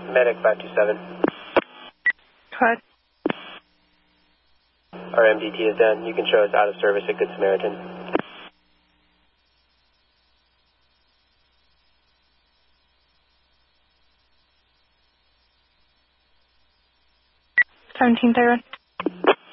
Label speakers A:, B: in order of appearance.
A: Medic 527.
B: What?
A: Our MDT is done. You can show us out of service at Good Samaritan.
B: 17 Thyron.